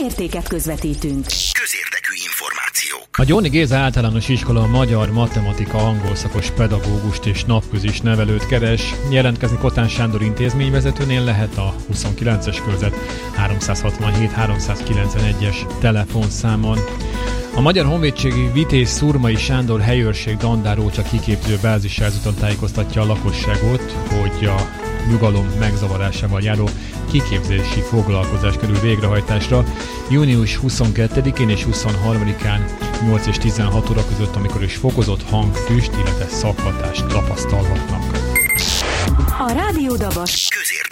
értéket közvetítünk. Közérdekű információk. A Gyóni Géza Általános Iskola magyar matematika angol szakos pedagógust és napközis nevelőt keres. Jelentkezni Kotán Sándor intézményvezetőnél lehet a 29-es körzet 367-391-es telefonszámon. A Magyar Honvédségi Vitéz Szurmai Sándor helyőrség Dandárócsa kiképző bázis ezúton tájékoztatja a lakosságot, hogy a nyugalom megzavarásával járó kiképzési foglalkozás kerül végrehajtásra június 22-én és 23-án 8 és 16 óra között, amikor is fokozott hangfüst, illetve szakhatást tapasztalhatnak. A Rádió Dabas Közérdekű